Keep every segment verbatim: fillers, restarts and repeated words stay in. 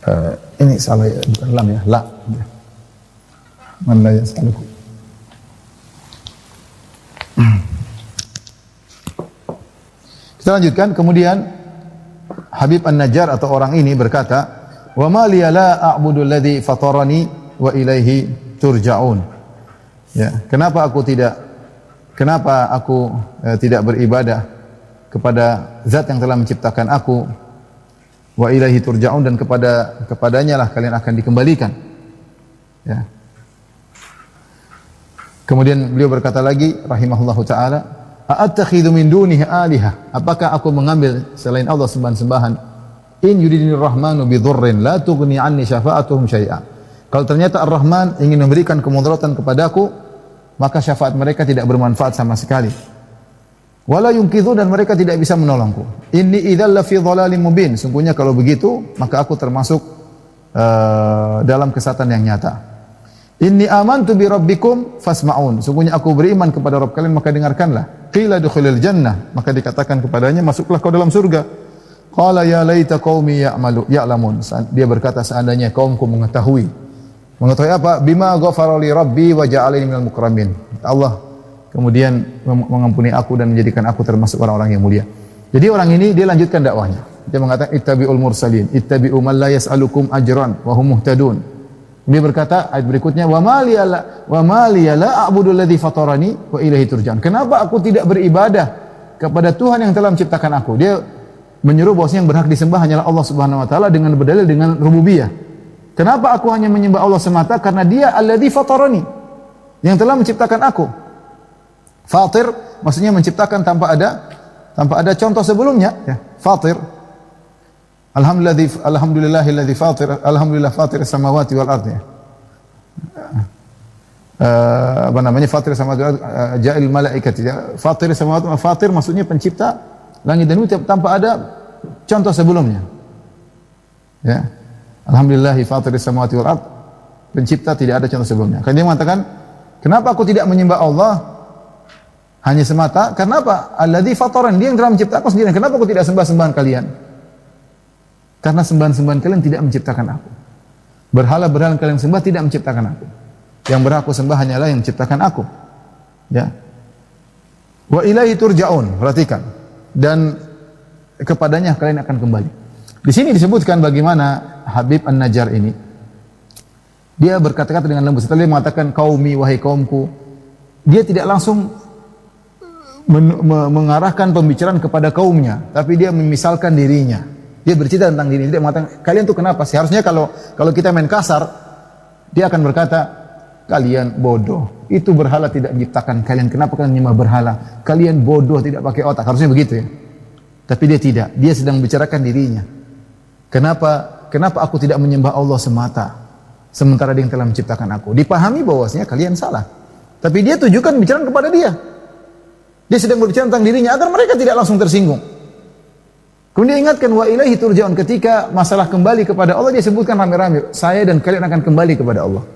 Uh, ini salah ya, bukan lam ya, la. Man la yas'aluku. Kita lanjutkan, kemudian Habib An-Najjar atau orang ini berkata, "Wa ma liya la a'budu alladhi fatarani wa ilaihi turja'un." Ya, kenapa aku tidak kenapa aku eh, tidak beribadah kepada zat yang telah menciptakan aku, wa ilaihi turja'un, dan kepada kepadanya lah kalian akan dikembalikan. Ya. Kemudian beliau berkata lagi rahimahullahu taala, "A'attakhidhu min dunihi aliha?" Apakah aku mengambil selain Allah sembahan-sembahan? In yuridinir rahmanu bidurrin la tughni anni syafa'atuhum syai'a. Kalau ternyata Ar-Rahman ingin memberikan kemudaratan kepadaku, maka syafaat mereka tidak bermanfaat sama sekali. Wala yunqidhu, dan mereka tidak bisa menolongku. Inni idzal lafi dhalalim mubin. Sungguhnya kalau begitu, maka aku termasuk uh, dalam kesesatan yang nyata. Inni amantu bi rabbikum fasma'un. Sungguhnya aku beriman kepada Rabb kalian, maka dengarkanlah. Qila dukhulil jannah, maka dikatakan kepadanya, masuklah kau dalam surga. Qala ya laita qaumi ya'malu ya'lamun. Dia berkata, seandainya kaumku mengetahui. Mengetahui apa? Bima ghafara li rabbi wa ja'alani minal mukramin. Allah kemudian mengampuni aku dan menjadikan aku termasuk orang-orang yang mulia. Jadi orang ini dia lanjutkan dakwahnya. Dia mengatakan ittabi'ul mursalin, ittabi'u man la yas'alukum ajran wa hum muhtadun. Dia berkata ayat berikutnya, wa ma liya la wa ma liya la a'budu alladhi fatarani wa ilaihi turja'un. Kenapa aku tidak beribadah kepada Tuhan yang telah menciptakan aku? Dia menyeru bahwasanya yang berhak disembah hanyalah Allah Subhanahu wa taala dengan berdalil dengan rububiyah. Kenapa aku hanya menyembah Allah semata? Karena Dia alladzi fatarani, yang telah menciptakan aku. Fatir maksudnya menciptakan tanpa ada tanpa ada contoh sebelumnya, ya. Fatir. Alhamdulillah alhamdulillahilladzi fatir alhamdulillah fatir samawati wal ardi. Uh, apa namanya fatir samawati wal ardi, uh, ja'il malaikati. Fatir samawati wal fatir maksudnya pencipta langit dan bumi tanpa ada contoh sebelumnya. Ya. Alhamdulillah fatir samawati wal ardi, pencipta tidak ada contoh sebelumnya. Kan dia mengatakan, kenapa aku tidak menyembah Allah hanya semata? Karena apa? Alladzi fataran, Dia yang telah menciptakan sendiri. Kenapa aku tidak sembah-sembahan kalian? Karena sembahan-sembahan kalian tidak menciptakan aku. Berhala-berhala yang kalian sembah tidak menciptakan aku. Yang berhak aku sembah hanyalah yang menciptakan aku. Ya. Wa ilaihi turja'un. Perhatikan. Dan kepadanya kalian akan kembali. Di sini disebutkan bagaimana Habib An-Najjar ini dia berkata-kata dengan lembut. Setelah dia mengatakan qaumi, wahai kaumku, dia tidak langsung men- mengarahkan pembicaraan kepada kaumnya, tapi dia memisalkan dirinya. Dia bercerita tentang diri. Dia mengatakan, kalian tuh kenapa sih? Harusnya kalau kalau kita main kasar, dia akan berkata, kalian bodoh. Itu berhala tidak menciptakan kalian. Kenapa kalian menyembah berhala? Kalian bodoh, tidak pakai otak. Harusnya begitu ya. Tapi dia tidak. Dia sedang membicarakan dirinya. Kenapa? Kenapa aku tidak menyembah Allah semata, sementara Dia yang telah menciptakan aku? Dipahami bahwasanya kalian salah. Tapi dia tujukan bicara kepada dia. Dia sedang berbicara tentang dirinya agar mereka tidak langsung tersinggung. Kemudian ingatkan wa ilaihi turja'un, ketika masalah kembali kepada Allah dia sebutkan rame-rame, saya dan kalian akan kembali kepada Allah.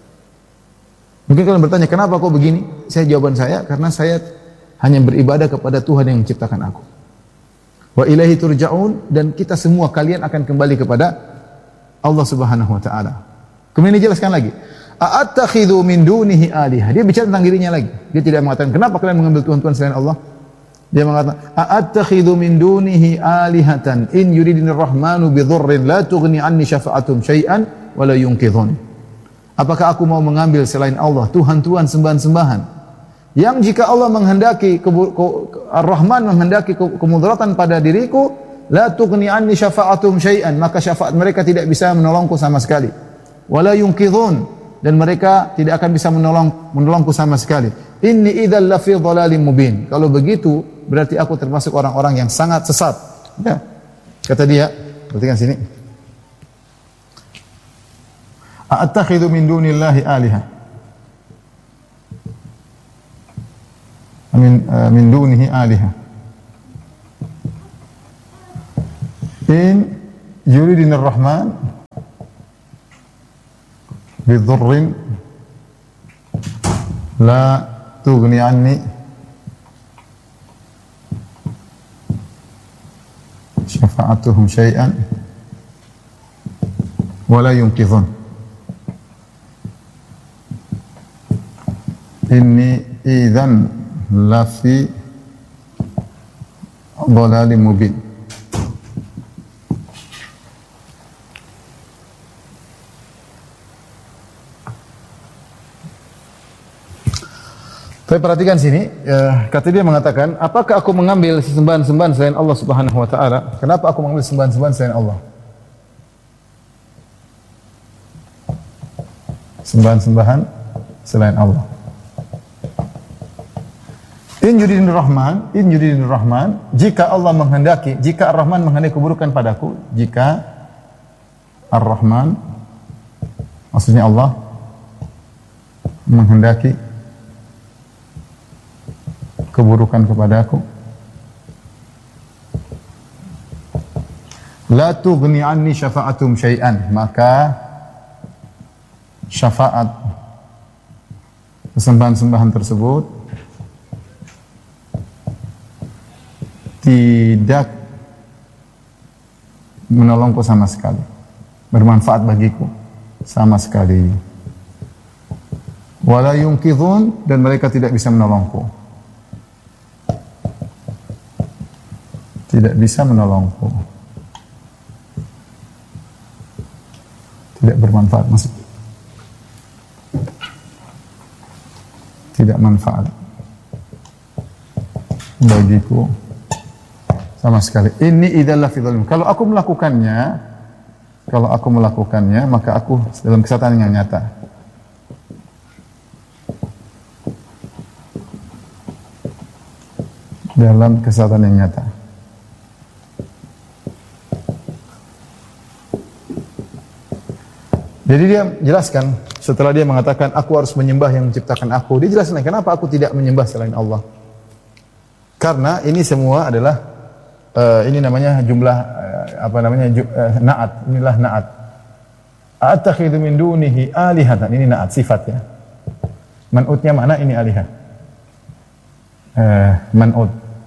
Mungkin kalian bertanya, kenapa kok begini? Saya jawaban saya, karena saya hanya beribadah kepada Tuhan yang menciptakan aku. Wa ilaihi turja'un, dan kita semua kalian akan kembali kepada Allah Subhanahu wa taala. Kemudian dijelaskan lagi, a'attakhidhu min dunihi aliha. Dia bicara tentang dirinya lagi. Dia tidak mengatakan kenapa kalian mengambil tuhan-tuhan selain Allah. Dia mengatakan, a'attakhidhu min dunihi alihatan in yuridinir rahmanu bidhurrin la tughni anni syafa'atum syai'an wa la yunqidhun. Apakah aku mau mengambil selain Allah tuhan-tuhan sembahan-sembahan yang jika Allah menghendaki Ar-Rahman menghendaki kemudaratan pada diriku, la tughni anni syafa'atum syai'an, maka syafaat mereka tidak bisa menolongku sama sekali. Wa la yunqidhun, dan mereka tidak akan bisa menolong menolongku sama sekali. Inni idzal lafi dhalalim mubin. Kalau begitu berarti aku termasuk orang-orang yang sangat sesat. Ya. Kata dia, perhatikan sini. A'attakhidhu min dunillahi aliha. Min uh, min dunihi aliha. In yuridinir rahman bidhurrin la tughni anni syafa'atuhum syai'an wala yunqidhun. Inni idzan lafi dhalalim mubin. Tapi perhatikan sini, ya, kata dia mengatakan, apakah aku mengambil sembahan-sembahan selain Allah Subhanahu wa taala? Kenapa aku mengambil sembahan-sembahan selain Allah? Sembahan-sembahan selain Allah. In yuridinur rahman, in yuridinur rahman, jika Allah menghendaki, jika Ar-Rahman menghendaki keburukan padaku, jika Ar-Rahman, maksudnya Allah menghendaki keburukan kepadaku, la tughni anni syafa'atum syai'an, maka syafaat sembahan-sembahan tersebut tidak menolongku sama sekali, bermanfaat bagiku sama sekali. Wala yunqidhun, dan mereka tidak bisa menolongku. Tidak bisa menolongku. Tidak bermanfaat, maksud. Tidak manfaat bagiku sama sekali. Ini idzal fi dhalim. Kalau aku melakukannya, kalau aku melakukannya, maka aku dalam kesesatan yang nyata. Dalam kesesatan yang nyata. Jadi dia jelaskan, setelah dia mengatakan aku harus menyembah yang menciptakan aku, dia jelaskan kenapa aku tidak menyembah selain Allah. Karena ini semua adalah uh, ini namanya jumlah uh, apa namanya ju, uh, naat, inilah naat. Attakhidhu min dunihi alihatan, ini naat sifatnya. Man'utnya mana ini alihah? Uh, man'ut.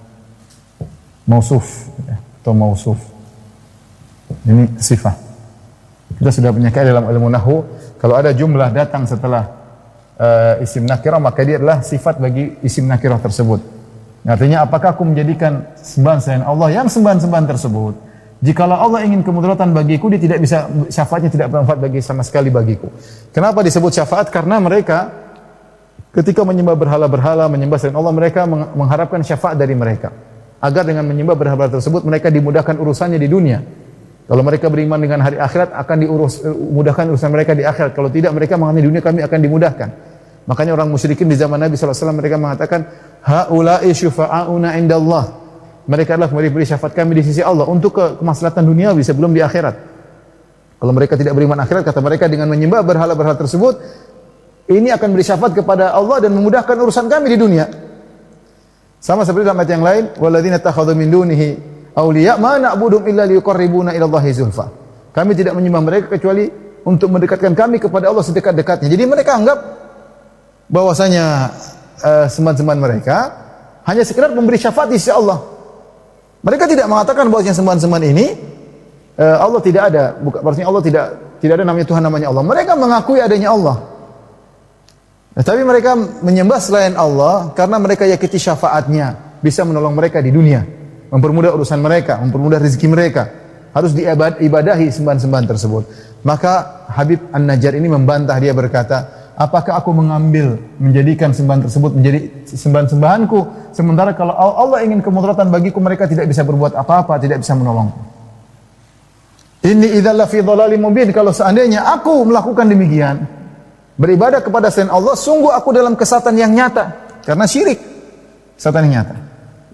Mausuf atau mausuf. Ini sifat. Kita sudah punya kaidah dalam ilmu nahwu, kalau ada jumlah datang setelah uh, isim nakirah, maka dia adalah sifat bagi isim nakirah tersebut. Artinya, apakah aku menjadikan sembahan selain Allah yang sembahan-sembahan tersebut, jikalau Allah ingin kemudaratan bagiku, dia tidak bisa, syafaatnya tidak bermanfaat bagi sama sekali bagiku. Kenapa disebut syafaat? Karena mereka ketika menyembah berhala-berhala, menyembah selain Allah, mereka mengharapkan syafaat dari mereka, agar dengan menyembah berhala tersebut mereka dimudahkan urusannya di dunia. Kalau mereka beriman dengan hari akhirat, akan diurus mudahkan urusan mereka di akhirat. Kalau tidak, mereka mengatakan di dunia kami akan dimudahkan. Makanya orang musyrikin di zaman Nabi sallallahu alaihi wasallam mereka mengatakan, haula'i syufa'auna indallah. Mereka adalah pemberi syafaat kami di sisi Allah untuk ke kemaslahatan dunia sebelum di akhirat. Kalau mereka tidak beriman akhirat, kata mereka, dengan menyembah berhala-berhala tersebut, ini akan beri syafaat kepada Allah dan memudahkan urusan kami di dunia. Sama seperti dalam ayat yang lain, walladzina takhadhu min dunihi awliya ma na'budum illa liyuqarribuna ila Allahi zulfa. Kami tidak menyembah mereka kecuali untuk mendekatkan kami kepada Allah sedekat-dekatnya. Jadi mereka anggap bahwasanya uh, sembahan-sembahan mereka hanya sekedar memberi syafaat di sisi Allah. Mereka tidak mengatakan bahwasanya sembahan-sembahan ini uh, Allah tidak ada, bukan berarti Allah tidak tidak ada namanya Tuhan namanya Allah. Mereka mengakui adanya Allah. Nah, tapi mereka menyembah selain Allah karena mereka yakini syafaatnya bisa menolong mereka di dunia, mempermudah urusan mereka, mempermudah rezeki mereka. Harus diibadahi sembahan-sembahan tersebut. Maka Habib An-Najjar ini membantah, dia berkata, apakah aku mengambil, menjadikan sembahan tersebut menjadi sembahan-sembahanku, sementara kalau Allah ingin kemudaratan bagiku, mereka tidak bisa berbuat apa-apa, tidak bisa menolongku. Inni idzal fi dhalalim mubin, kalau seandainya aku melakukan demikian, beribadah kepada selain Allah, sungguh aku dalam kesesatan yang nyata, karena syirik. Kesesatan yang nyata.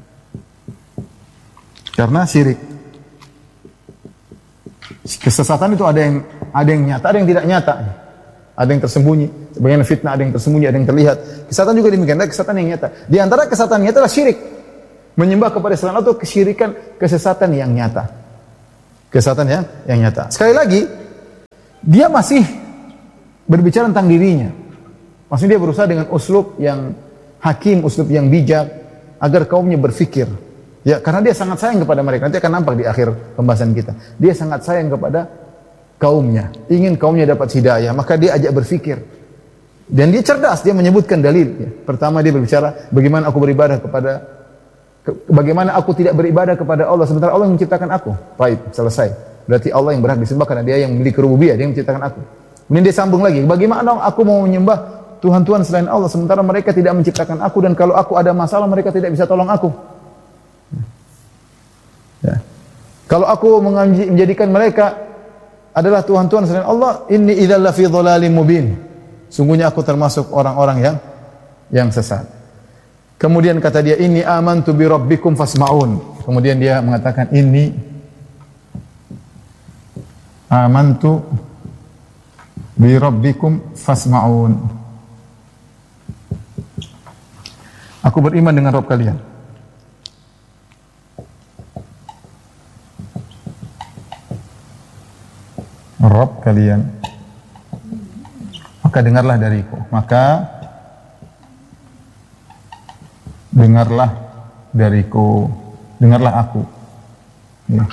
Karena syirik. Kesesatan itu ada yang ada yang nyata, ada yang tidak nyata. Ada yang tersembunyi, sebagian fitnah, ada yang tersembunyi, ada yang terlihat. Kesesatan juga demikian, ada kesesatan yang nyata. Di antara kesesatan nyata adalah syirik. Menyembah kepada selain Allah itu kesyirikan, kesesatan yang nyata. Kesesatan yang yang nyata. Sekali lagi, dia masih berbicara tentang dirinya. Maksudnya dia berusaha dengan uslub yang hakim, uslub yang bijak, agar kaumnya berfikir. Ya, karena dia sangat sayang kepada mereka. Nanti akan nampak di akhir pembahasan kita. Dia sangat sayang kepada kaumnya, ingin kaumnya dapat hidayah, maka dia ajak berfikir. Dan dia cerdas, dia menyebutkan dalil. Ya. Pertama dia berbicara, bagaimana aku beribadah kepada, ke, bagaimana aku tidak beribadah kepada Allah, sementara Allah yang menciptakan aku. Baik, selesai. Berarti Allah yang berhak disembah karena dia yang memiliki rububiyah, dia yang menciptakan aku. Kemudian dia sambung lagi, bagaimana aku mau menyembah Tuhan-Tuhan selain Allah, sementara mereka tidak menciptakan aku, dan kalau aku ada masalah, mereka tidak bisa tolong aku. Ya. Kalau aku menjadikan mereka adalah Tuhan-Tuhan selain Allah, inni idzal lafi dhalalim mubin. Sungguhnya aku termasuk orang-orang yang yang sesat. Kemudian kata dia, inni amantu bi rabbikum fasma'un. Kemudian dia mengatakan, inni amantu bi rabbikum fasma'un. Aku beriman dengan Rabb kalian. Rabb kalian, maka dengarlah dariku, maka dengarlah dariku, dengarlah aku. Ya,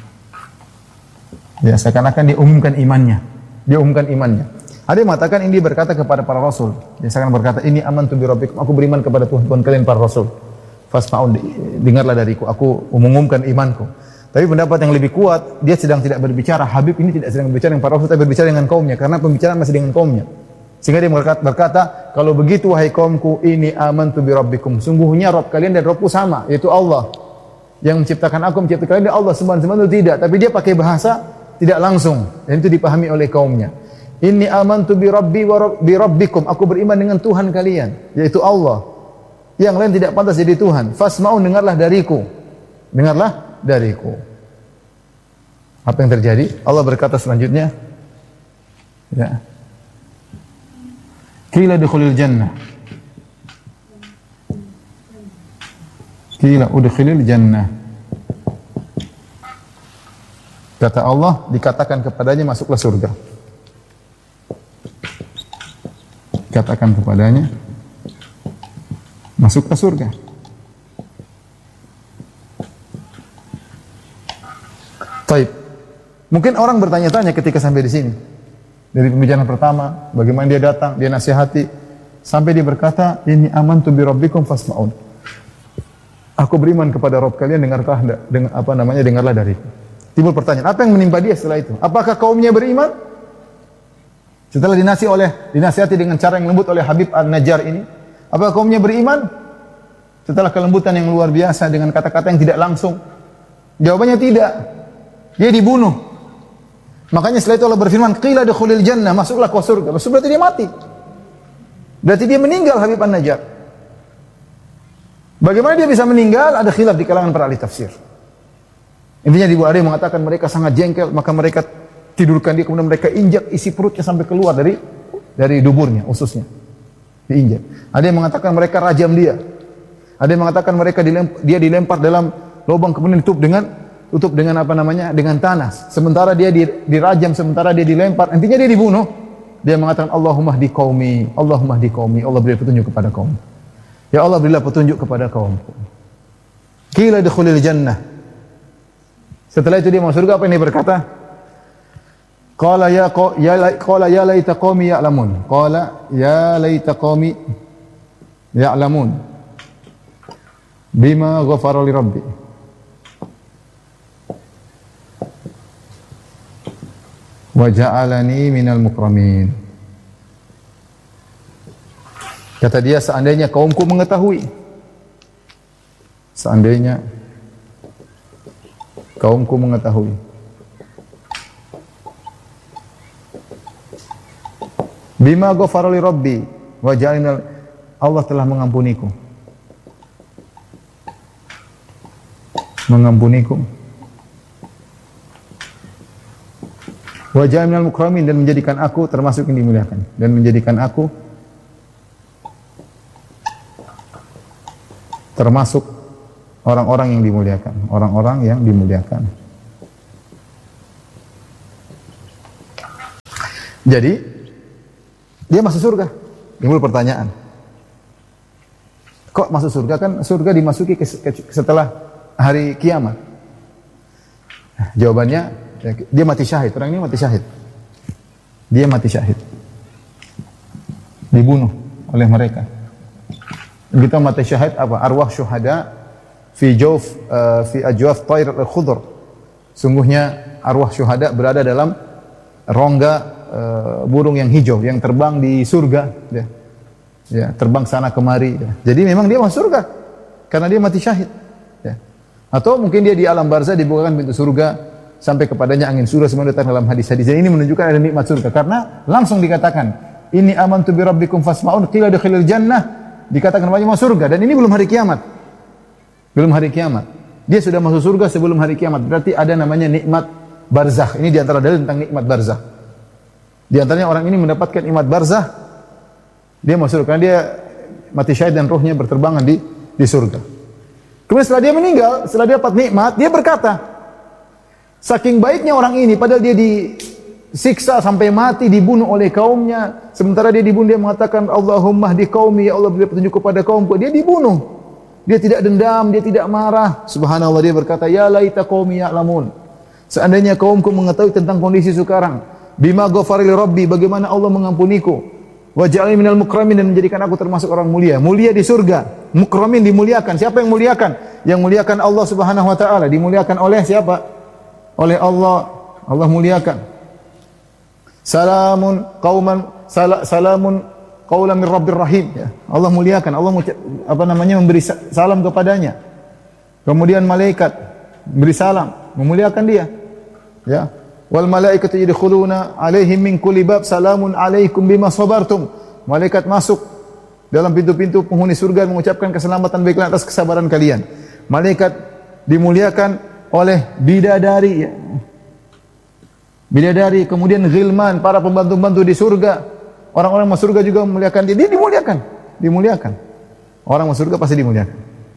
ya seakan-akan dia umumkan imannya, dia umumkan imannya. Ada yang mengatakan ini berkata kepada para rasul, dia seakan berkata, ini amantu bi rabbikum, aku beriman kepada Tuhan Tuhan kalian para rasul. Fasma'un, dengarlah dariku, aku umumkan imanku. Tapi pendapat yang lebih kuat, dia sedang tidak berbicara, Habib ini tidak sedang berbicara dengan para rasul, tapi berbicara dengan kaumnya, karena pembicaraan masih dengan kaumnya. Sehingga dia berkata, berkata kalau begitu wahai kaumku, ini amantu bi rabbikum, sungguhnya Rabb kalian dan Rabbku sama, yaitu Allah. Yang menciptakan aku, menciptakan kalian, Allah sembahan-sembahan itu tidak. Tapi dia pakai bahasa tidak langsung, dan itu dipahami oleh kaumnya. Ini amantu bi rabbi wa bi rabbikum, aku beriman dengan Tuhan kalian, yaitu Allah. Yang lain tidak pantas jadi Tuhan. Fasma'un, dengarlah dariku. Dengarlah dariku. Apa yang terjadi? Allah berkata selanjutnya, ya. Qila dukhulil jannah. Qila udkhilil jannah. Kata Allah, dikatakan kepadanya, masuklah surga. Katakan kepadanya, masuklah surga. Taib. Mungkin orang bertanya-tanya ketika sampai di sini. Dari pembicaraan pertama, bagaimana dia datang, dia nasihati, sampai dia berkata, ini amantu bi rabbikum fasma'un. Aku beriman kepada Rabb kalian, dengarlah, dengar, apa namanya, dengarlah dariku. Timbul pertanyaan, apa yang menimpa dia setelah itu? Apakah kaumnya beriman? Setelah dinasihati oleh dinasihati dengan cara yang lembut oleh Habib An-Najjar ini, apakah kaumnya beriman? Setelah kelembutan yang luar biasa dengan kata-kata yang tidak langsung, jawabannya tidak. Dia dibunuh. Makanya setelah itu Allah berfirman, qila dukhulil jannah, masuklah ke surga. Maksud berarti dia mati. Berarti dia meninggal Habib An-Najjar. Bagaimana dia bisa meninggal? Ada khilaf di kalangan para ahli tafsir. Intinya ada yang mengatakan mereka sangat jengkel, maka mereka tidurkan dia, kemudian mereka injak isi perutnya sampai keluar dari dari duburnya, ususnya. Diinjak. Ada yang mengatakan mereka rajam dia. Ada yang mengatakan mereka dilempar, dia dilempar dalam lubang kemudian ditutup dengan tutup dengan apa namanya? Dengan tanah. Sementara dia dirajam, sementara dia dilempar, intinya dia dibunuh. Dia mengatakan Allahumma hdi qaumi, Allahumma hdi qaumi, Allah beri petunjuk kepada kaum. Ya Allah, berilah petunjuk kepada kaumku. Qila dukhulil jannah. Setelah itu dia masuk surga, apa yang dia berkata? Qala ya ya qala ya laita qaumi ya'lamun. Qala ya laita qaumi ya'lamun bima ghafara li rabbi. Wa ja'alani minal mukramin. Kata dia, seandainya kaumku mengetahui, seandainya kaumku mengetahui, bima ghafara li rabbi wa ja'alna, Allah telah mengampuniku, mengampuniku, wa ja'alna mukramin, dan menjadikan aku termasuk yang dimuliakan, dan menjadikan aku termasuk orang-orang yang dimuliakan, orang-orang yang dimuliakan. Jadi dia masuk surga. Timbul pertanyaan, kok masuk surga? Kan surga dimasuki ke, ke, setelah hari kiamat. Jawabannya, dia mati syahid. Orang ini mati syahid. Dia mati syahid. Dibunuh oleh mereka. Kita mati syahid apa? Arwah syuhada fi jawf uh, fi ajwaf tayr al-khudr. Sungguhnya arwah syuhada berada dalam rongga uh, burung yang hijau yang terbang di surga, ya. Ya, terbang sana kemari, ya. Jadi memang dia masuk surga karena dia mati syahid, ya. Atau mungkin dia di alam barzah dibukakan pintu surga sampai kepadanya angin surga semua datang dalam hadis-hadis. Jadi ini menunjukkan ada nikmat surga karena langsung dikatakan, "Inni amantu bi rabbikum fasma'un qila dukhilil jannah." Dikatakan banyak masuk surga dan ini belum hari kiamat. Belum hari kiamat. Dia sudah masuk surga sebelum hari kiamat. Berarti ada namanya nikmat barzakh. Ini di antara dalil tentang nikmat barzakh. Di antaranya orang ini mendapatkan nikmat barzakh. Dia masuk surga karena dia mati syahid dan rohnya berterbangan di di surga. Kemudian setelah dia meninggal, setelah dia dapat nikmat, dia berkata, saking baiknya orang ini, padahal dia disiksa sampai mati, dibunuh oleh kaumnya. Sementara dia dibunuh, dia mengatakan, Allahumma hdi qaumi, ya Allah beri petunjuk kepada kaumku. Dia dibunuh. Dia tidak dendam, dia tidak marah. Subhanallah, dia berkata, ya laita qaumi ya'lamun. Seandainya kaumku mengetahui tentang kondisi sekarang. Bima ghafara li rabbi, bagaimana Allah mengampuniku. Wa ja'alni minal mukramin, dan menjadikan aku termasuk orang mulia. Mulia di surga. Mukramin dimuliakan. Siapa yang muliakan? Yang muliakan Allah Subhanahu wa taala. Dimuliakan oleh siapa? Oleh Allah. Allah muliakan. Salamun qauman sal salamun qaulan min rabbir rahim, ya. Allah muliakan. Allah apa namanya memberi salam kepadanya. Kemudian malaikat beri salam, memuliakan dia. Ya. Wal malaikatu yadkhuluna alaihim min kulli bab salamun alaikum bima sabartum. Malaikat masuk dalam pintu-pintu penghuni surga mengucapkan keselamatan baiklah atas kesabaran kalian. Malaikat dimuliakan oleh bidadari, ya. Bidadari, kemudian ghilman, para pembantu-pembantu di surga. Orang-orang masuk surga juga memuliakan dia. Dia dimuliakan, dimuliakan. Orang masuk surga pasti dimuliakan.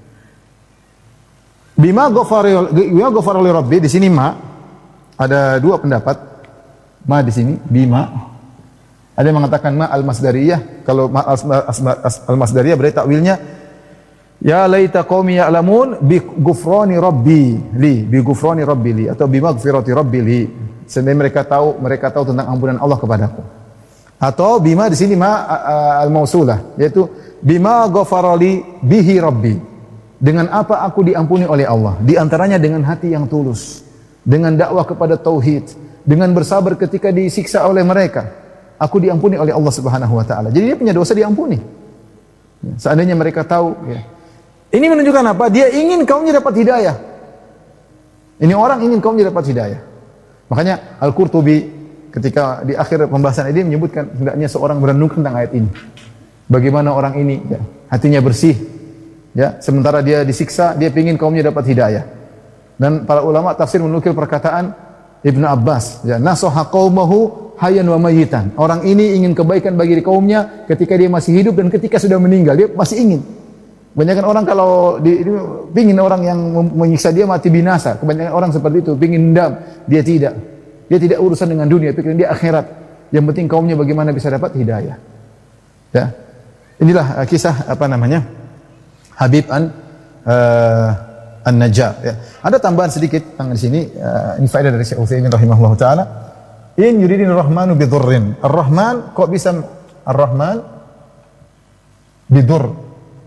Bima ghafara bima ghafara li rabbi, di sini ma ada dua pendapat. Ma di sini bima. Ada yang mengatakan ma al-masdariyah. Kalau ma al-masdariyah berarti takwilnya ya laita qaumi ya'lamun bi ghufrani rabbi li, bi ghufrani rabbi li, atau bi maghfirati rabbi li. Seandainya mereka tahu, mereka tahu tentang ampunan Allah kepadaku. Atau bima di sini ma al-mausulah, yaitu bima ghafara li bihi rabbi. Dengan apa aku diampuni oleh Allah? Di antaranya dengan hati yang tulus, dengan dakwah kepada tauhid, dengan bersabar ketika disiksa oleh mereka. Aku diampuni oleh Allah Subhanahu wa taala. Jadi dia punya dosa diampuni. Seandainya mereka tahu, ya. Ini menunjukkan apa? Dia ingin kaumnya dapat hidayah. Ini orang ingin kaumnya dapat hidayah. Makanya Al-Qurtubi ketika di akhir pembahasan ini menyebutkan hendaknya seorang merenung tentang ayat ini. Bagaimana orang ini, ya, hatinya bersih, ya, sementara dia disiksa, dia ingin kaumnya dapat hidayah. Dan para ulama tafsir menukil perkataan Ibnu Abbas, ya, nasoha qaumahu hayyan wa mayyitan. Orang ini ingin kebaikan bagi kaumnya ketika dia masih hidup dan ketika sudah meninggal, dia masih ingin. Kebanyakan orang kalau di, ini, pingin orang yang menyiksa dia mati binasa. Kebanyakan orang seperti itu, pingin dendam. Dia tidak. Dia tidak urusan dengan dunia, pikiran dia akhirat. Yang penting kaumnya bagaimana bisa dapat hidayah. Ya. Inilah uh, kisah apa namanya? Habib an uh, An-Najjar, ya. Ada tambahan sedikit tentang di sini, uh, ini faedah dari Syekh Utsaimin rahimahullahu taala. In yuridin rahmanu bidurrin. Ar-Rahman kok bisa Ar-Rahman bidur.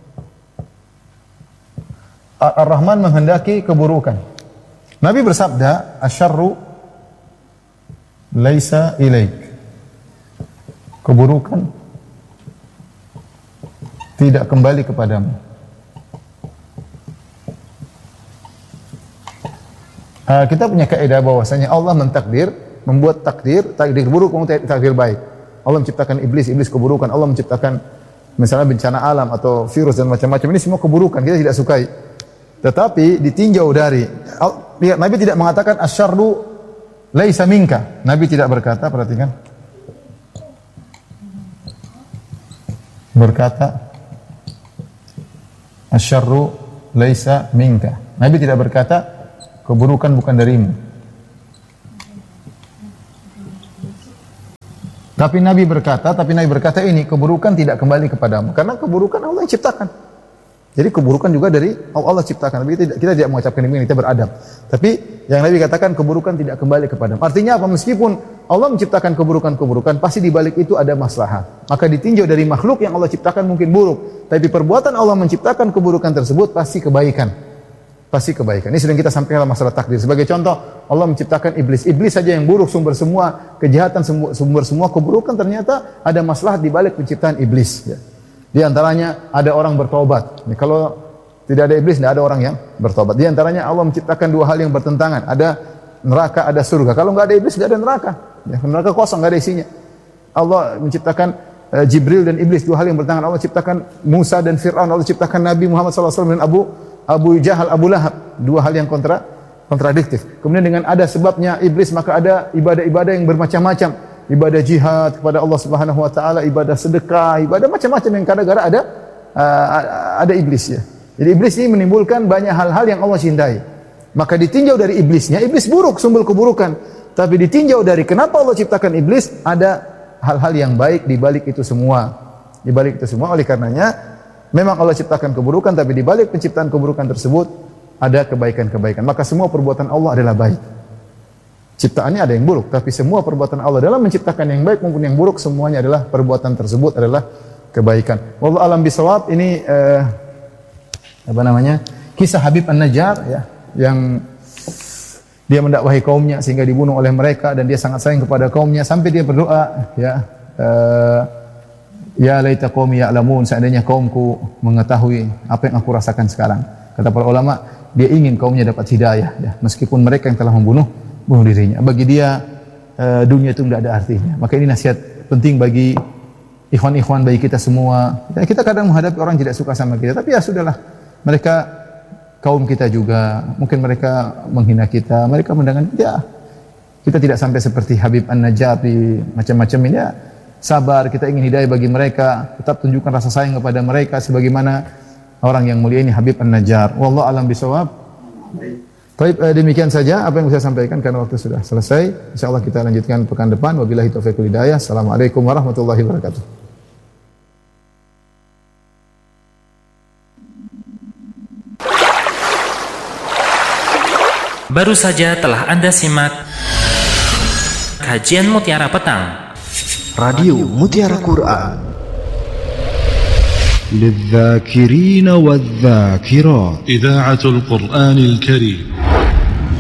Ar-Rahman menghendaki keburukan. Nabi bersabda, asyarru laisa ilaik. Keburukan tidak kembali kepadamu. Uh, kita punya kaidah bahwasanya Allah mentakdir, membuat takdir, takdir buruk maupun takdir baik. Allah menciptakan iblis, iblis keburukan. Allah menciptakan misalnya bencana alam atau virus dan macam-macam. Ini semua keburukan, kita tidak sukai. Tetapi ditinjau dari, lihat, Nabi tidak mengatakan asyarru laisa minka. Nabi tidak berkata, perhatikan. Berkata asyarru laisa minka. Nabi tidak berkata keburukan bukan darimu. Tapi Nabi berkata, tapi Nabi berkata ini keburukan tidak kembali kepadamu karena keburukan Allah yang ciptakan. Jadi keburukan juga dari Allah ciptakan. Tapi kita tidak, kita tidak mengucapkan demikian, kita beradab. Tapi yang Nabi katakan keburukan tidak kembali kepadamu. Artinya apa? Meskipun Allah menciptakan keburukan-keburukan, pasti di balik itu ada maslahat. Maka ditinjau dari makhluk yang Allah ciptakan mungkin buruk, tapi perbuatan Allah menciptakan keburukan tersebut pasti kebaikan. Pasti kebaikan. Ini sedang kita sampaikan dalam masalah takdir. Sebagai contoh, Allah menciptakan iblis. Iblis saja yang buruk, sumber semua kejahatan, sumber semua keburukan, ternyata ada maslahat di balik penciptaan iblis. Ya. Di antaranya ada orang bertobat. Ini kalau tidak ada iblis, tidak ada orang yang bertobat. Di antaranya Allah menciptakan dua hal yang bertentangan. Ada neraka, ada surga. Kalau nggak ada iblis, nggak ada neraka. Ya, neraka kosong, nggak ada isinya. Allah menciptakan uh, Jibril dan iblis, dua hal yang bertentangan. Allah ciptakan Musa dan Fir'aun. Allah ciptakan Nabi Muhammad sallallahu alaihi wasallam dan Abu Abu Jahal, Abu Lahab. Dua hal yang kontra kontradiktif. Kemudian dengan ada sebabnya iblis, maka ada ibadah-ibadah yang bermacam-macam. Ibadah jihad kepada Allah Subhanahu wa taala, ibadah sedekah, ibadah macam-macam yang kadang-kadang ada uh, ada iblis ya. Jadi iblis ini menimbulkan banyak hal-hal yang Allah cintai. Maka ditinjau dari iblisnya, iblis buruk, sumber keburukan. Tapi ditinjau dari kenapa Allah ciptakan iblis, ada hal-hal yang baik di balik itu semua. Di balik itu semua, oleh karenanya memang Allah ciptakan keburukan, tapi di balik penciptaan keburukan tersebut ada kebaikan-kebaikan. Maka semua perbuatan Allah adalah baik. Ciptaannya ada yang buruk, tapi semua perbuatan Allah dalam menciptakan yang baik maupun yang buruk, semuanya adalah perbuatan tersebut adalah kebaikan. Wallahu alam bisawab. Ini eh, apa namanya? Kisah Habib An-Najjar ya, yang dia mendakwahi kaumnya sehingga dibunuh oleh mereka, dan dia sangat sayang kepada kaumnya sampai dia berdoa ya, uh, ya laita qaumi ya'lamun, seandainya kaumku mengetahui apa yang aku rasakan sekarang. Kata para ulama, dia ingin kaumnya dapat hidayah ya, meskipun mereka yang telah membunuh bunuh dirinya. Bagi dia uh, dunia itu tidak ada artinya. Maka ini nasihat penting bagi ikhwan-ikhwan, bagi kita semua. Ya, kita kadang menghadapi orang tidak suka sama kita, tapi ya sudahlah, mereka kaum kita juga, mungkin mereka menghina kita, mereka mendengar, ya kita tidak sampai seperti Habib An-Najjar di macam-macam ini ya, sabar, kita ingin hidayah bagi mereka, tetap tunjukkan rasa sayang kepada mereka sebagaimana orang yang mulia ini Habib An-Najjar. Wallahu alam bisawab. Baik, demikian saja apa yang saya sampaikan karena waktu sudah selesai. Insyaallah kita lanjutkan pekan depan. Wabillahi taufiq wal hidayah. Assalamualaikum warahmatullahi wabarakatuh. Baru saja telah Anda simak kajian Mutiara Petang, Radio Mutiara Quran, للذاكرين والذاكرات، إذاعة القرآن الكريم.